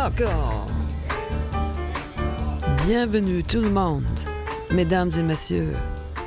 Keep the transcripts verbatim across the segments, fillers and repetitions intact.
D'accord. Bienvenue tout le monde, mesdames et messieurs.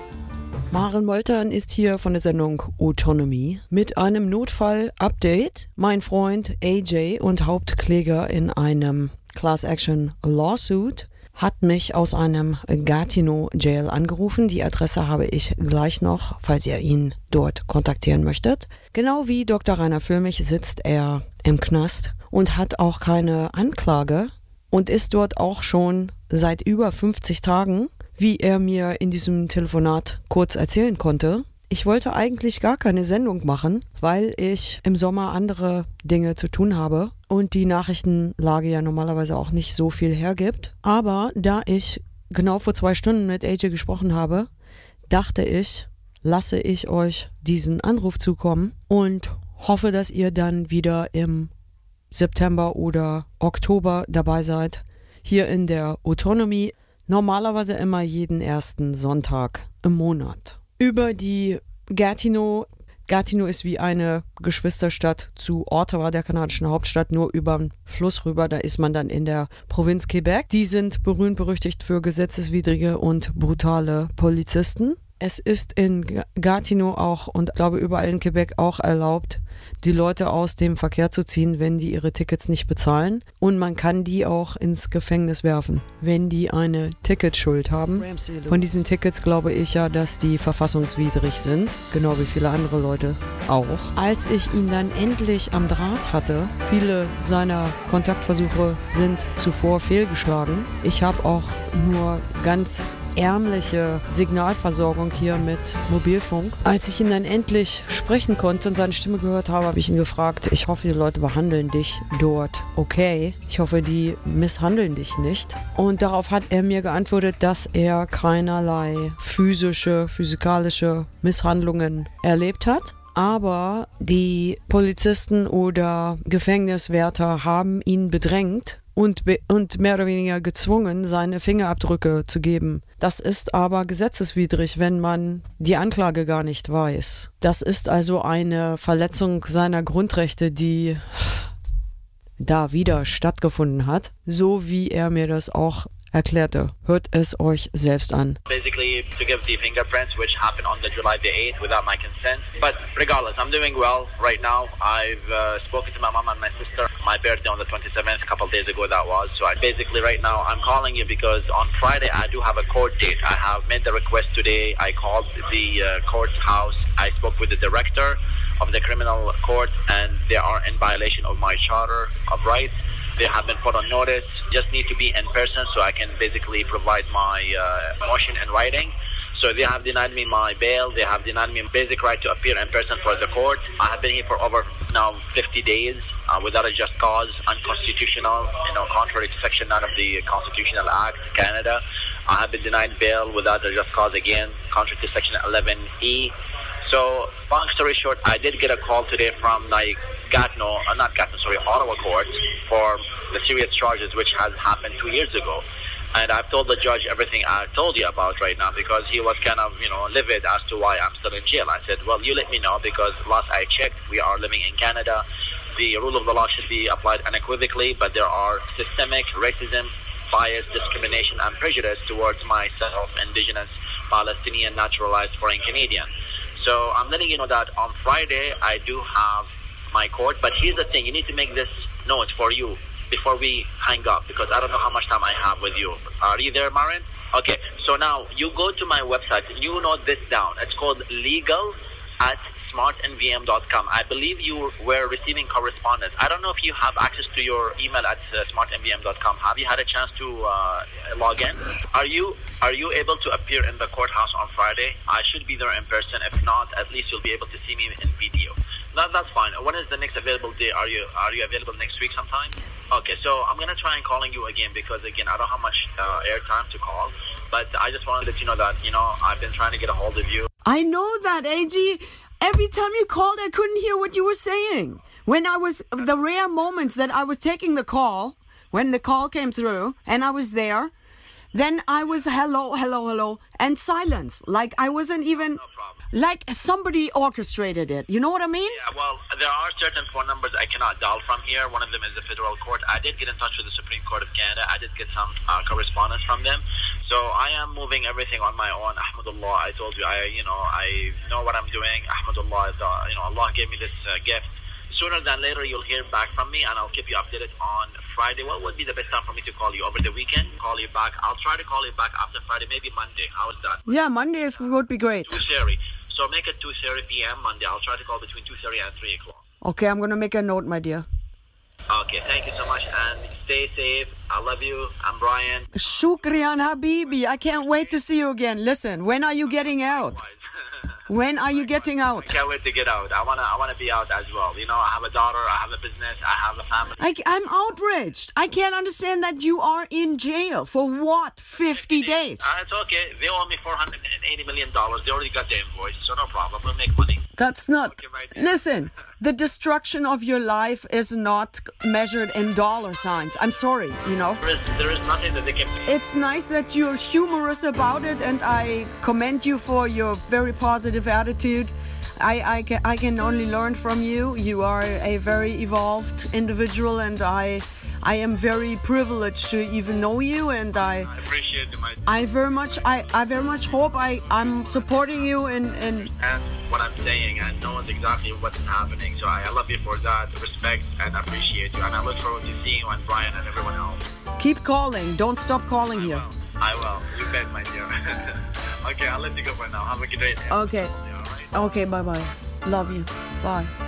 Maren Moltern ist hier von der Sendung Autonomy mit einem Notfall-Update. Mein Freund A J und Hauptkläger in einem Class-Action-Lawsuit hat mich aus einem Gatineau Jail angerufen. Die Adresse habe ich gleich noch, falls ihr ihn dort kontaktieren möchtet. Genau wie Doktor Rainer Füllmich sitzt er im Knast und hat auch keine Anklage und ist dort auch schon seit über fünfzig Tagen, wie er mir in diesem Telefonat kurz erzählen konnte. Ich wollte eigentlich gar keine Sendung machen, weil ich im Sommer andere Dinge zu tun habe und die Nachrichtenlage ja normalerweise auch nicht so viel hergibt. Aber da ich genau vor zwei Stunden mit A J gesprochen habe, dachte ich, lasse ich euch diesen Anruf zukommen und hoffe, dass ihr dann wieder im September oder Oktober dabei seid, hier in der Autonomy. Normalerweise immer jeden ersten Sonntag im Monat. Über die Gatineau. Gatineau ist wie eine Geschwisterstadt zu Ottawa, der kanadischen Hauptstadt, nur über den Fluss rüber. Da ist man dann in der Provinz Quebec. Die sind berühmt-berüchtigt für gesetzeswidrige und brutale Polizisten. Es ist in Gatineau auch und glaube überall in Quebec auch erlaubt, die Leute aus dem Verkehr zu ziehen, wenn die ihre Tickets nicht bezahlen. Und man kann die auch ins Gefängnis werfen, wenn die eine Ticketschuld haben. Von diesen Tickets glaube ich ja, dass die verfassungswidrig sind, genau wie viele andere Leute auch. Als ich ihn dann endlich am Draht hatte, viele seiner Kontaktversuche sind zuvor fehlgeschlagen. Ich habe auch nur ganz ärmliche Signalversorgung hier mit Mobilfunk. Als ich ihn dann endlich sprechen konnte und seine Stimme gehört habe, habe ich ihn gefragt, ich hoffe, die Leute behandeln dich dort okay. Ich hoffe, die misshandeln dich nicht. Und darauf hat er mir geantwortet, dass er keinerlei physische, physikalische Misshandlungen erlebt hat. Aber die Polizisten oder Gefängniswärter haben ihn bedrängt und, be- und mehr oder weniger gezwungen, seine Fingerabdrücke zu geben. Das ist aber gesetzeswidrig, wenn man die Anklage gar nicht weiß. Das ist also eine Verletzung seiner Grundrechte, die da wieder stattgefunden hat, so wie er mir das auch erklärte. Hört es euch selbst an. Basically to give the fingerprints which happened on the July the eighth without my consent. But regardless, I'm doing well right now. I've uh, spoken to my mom and my sister. My birthday on the twenty-seventh, a couple days ago that was. So I basically right now I'm calling you because on Friday I do have a court date. I have made the request today. I called the uh, court's house. I spoke with the director of the criminal court and they are in violation of my charter of rights. They have been put on notice. Just need to be in person so I can basically provide my uh, motion in writing. So they have denied me my bail. They have denied me basic right to appear in person for the court. I have been here for over now fifty days uh, without a just cause, unconstitutional, you know, contrary to Section nine of the Constitutional Act, Canada. I have been denied bail without a just cause again, contrary to Section eleven E. So, long story short, I did get a call today from like Gatineau, uh, not Gatineau, sorry, Ottawa court for the serious charges which has happened two years ago. And I've told the judge everything I told you about right now because he was kind of, you know, livid as to why I'm still in jail. I said, well, you let me know because last I checked, we are living in Canada. The rule of the law should be applied unequivocally, but there are systemic racism, bias, discrimination, and prejudice towards myself, Indigenous, Palestinian, naturalized foreign Canadian. So I'm letting you know that on Friday I do have my court, but here's the thing, you need to make this note for you before we hang up because I don't know how much time I have with you. Are you there, Maren? Okay, so now you go to my website, you note this down. It's called legal at smart n v m dot com. I believe you were receiving correspondence. I don't know if you have access to your email at uh, smart n v m dot com. Have you had a chance to uh, log in? Are you are you able to appear in the courthouse on Friday? I should be there in person. If not, at least you'll be able to see me in video. That, that's fine. When is the next available day? Are you are you available next week sometime? Okay, so I'm going to try and calling you again because, again, I don't have much uh, airtime to call. But I just wanted to let you know that, you know, I've been trying to get a hold of you. I know that, A G. Every time you called, I couldn't hear what you were saying. When I was, the rare moments that I was taking the call, when the call came through, and I was there, then I was hello, hello, hello, and silence. Like I wasn't even, No problem. like somebody orchestrated it. You know what I mean? Yeah, well, there are certain phone numbers I cannot dial from here. One of them is the federal court. I did get in touch with the Supreme Court of Canada. I did get some uh, correspondence from them. So I am moving everything on my own. Ahmadullah, I told you, I you know, I know what I'm doing. Ahmadullah, the, you know, Allah gave me this uh, gift. Sooner than later, you'll hear back from me, and I'll keep you updated on Friday. What would be the best time for me to call you? Over the weekend? Call you back. I'll try to call you back after Friday, maybe Monday. How is that? Yeah, Monday is, would be great. two thirty. So make it two thirty p.m. Monday. I'll try to call between two thirty and three o'clock. Okay, I'm going to make a note, my dear. Okay, thank you so much, and stay safe. I love you. I'm Brian. Shukriyan Habibi. I can't wait to see you again. Listen, when are you getting out? When are you getting I out? can't wait to get out. I wanna, I wanna be out as well. You know, I have a daughter. I have a business. I have a family. I, I'm outraged. I can't understand that you are in jail. For what? fifty days. Uh, it's okay. They owe me four hundred eighty million dollars. They already got the invoice, so no problem. We'll make money. That's not... Okay, my dear. Listen, the destruction of your life is not measured in dollar signs. I'm sorry, you know. There is, there is nothing that they can... It's nice that you're humorous about it, and I commend you for your very positive attitude. I, I, can, I can only learn from you. You are a very evolved individual, and I I am very privileged to even know you, and I I appreciate you, my dear. I very much I, I very much hope I, I'm supporting you in, in And what I'm saying and knows exactly what's happening. So I, I love you for that. Respect and appreciate you. And I look forward to seeing you and Brian and everyone else. keep calling. Don't stop calling here. I will. You bet, my dear. Okay, I'll let you go for now. Have a good day. Okay. All right. Okay, bye-bye. Love you. Bye.